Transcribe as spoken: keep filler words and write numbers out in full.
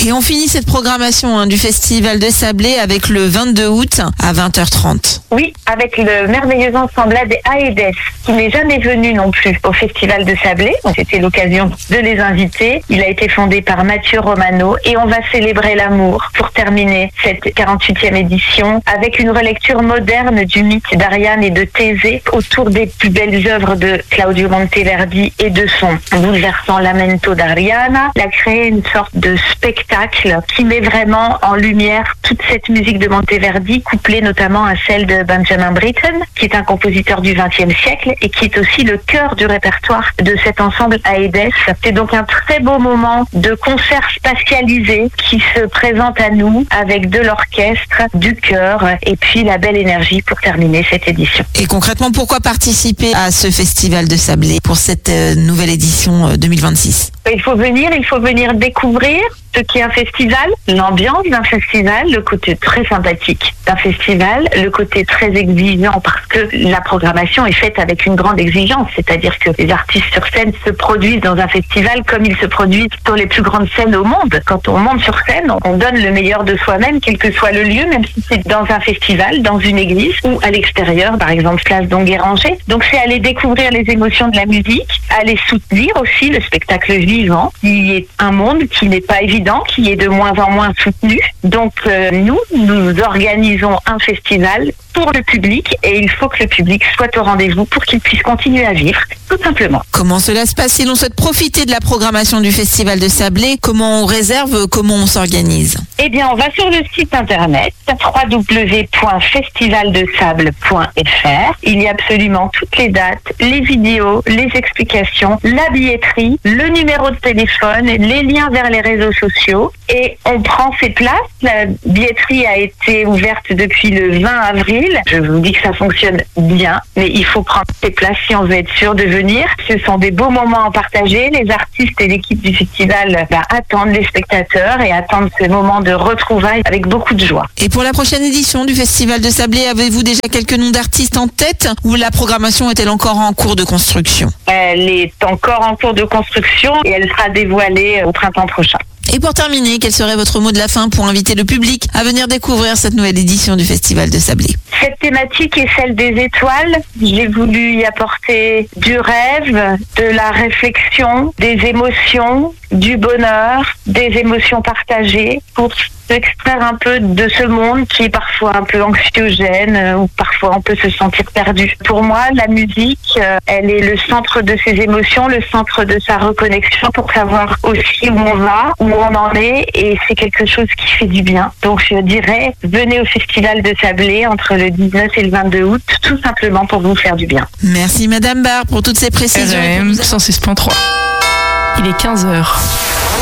Et on finit cette programmation hein, du Festival de Sablé avec le vingt-deux août à vingt heures trente. Oui, avec le merveilleux ensemble des Aedes, qui n'est jamais venu non plus au Festival de Sablé. Donc, c'était l'occasion de les inviter. Il a été fondé par Mathieu Romano et on va célébrer l'amour pour terminer cette quarante-huitième édition avec une relecture moderne du mythe d'Ariane et de Thésée autour des plus belles œuvres de Claudio Monteverdi et de son bouleversant Lamento d'Ariana. Il a créé une sorte de spectacle qui met vraiment en lumière toute cette musique de Monteverdi, couplée notamment à celle de Benjamin Britten, qui est un compositeur du vingtième siècle et qui est aussi le cœur du répertoire de cet ensemble Aedes. C'est donc un très beau moment de concert spatialisé qui se présente à nous avec de l'orchestre, du chœur et puis la belle énergie pour terminer cette édition. Et concrètement, pourquoi participer à ce Festival de Sablé pour cette euh, nouvelle édition euh, deux mille vingt-six? Il faut venir, il faut venir découvrir ce qu'est un festival, l'ambiance d'un festival, le côté très sympathique d'un festival, le côté très exigeant parce que la programmation est faite avec une grande exigence, c'est-à-dire que les artistes sur scène se produisent dans un festival comme ils se produisent sur les plus grandes scènes au monde. Quand on monte sur scène, on donne le meilleur de soi-même, quel que soit le lieu, même si c'est dans un festival, dans une église ou à l'extérieur, par exemple place d'Onguéranger. Donc c'est aller découvrir les émotions de la musique, aller soutenir aussi le spectacle vivant, qui est un monde qui n'est pas évident, qui est de moins en moins soutenu. Donc euh, nous, nous organisons un festival pour le public et il faut que le public soit au rendez-vous pour qu'il puisse continuer à vivre, tout simplement. Comment cela se passe si l'on souhaite profiter de la programmation du Festival de Sablé? Comment on réserve? Comment on s'organise? Eh bien, on va sur le site internet w w w point festival de sable point f r. Il y a absolument toutes les dates, les vidéos, les explications, la billetterie, le numéro de téléphone, les liens vers les réseaux sociaux et on prend ses places. La billetterie a été ouverte depuis le vingt avril. Je vous dis que ça fonctionne bien, mais il faut prendre ses places si on veut être sûr de venir. Ce sont des beaux moments à partager. Les artistes et l'équipe du festival bah, attendent les spectateurs et attendent ce moment de retrouvailles avec beaucoup de joie. Et pour la prochaine édition du Festival de Sablé, avez-vous déjà quelques noms d'artistes en tête ou la programmation est-elle encore en cours de construction? Elle est encore en cours de construction et elle sera dévoilée au printemps prochain. Et pour terminer, quel serait votre mot de la fin pour inviter le public à venir découvrir cette nouvelle édition du Festival de Sablé? Cette thématique est celle des étoiles. J'ai voulu y apporter du rêve, de la réflexion, des émotions, du bonheur, des émotions partagées pour s'extraire un peu de ce monde qui est parfois un peu anxiogène ou parfois on peut se sentir perdu. Pour moi, la musique, elle est le centre de ses émotions, le centre de sa reconnexion pour savoir aussi où on va, où on en est et c'est quelque chose qui fait du bien. Donc je dirais, venez au Festival de Sablé entre le dix-neuf et le vingt-deux août, tout simplement pour vous faire du bien. Merci Madame Barre pour toutes ces précisions. R E M cent six point trois. Il est quinze heures.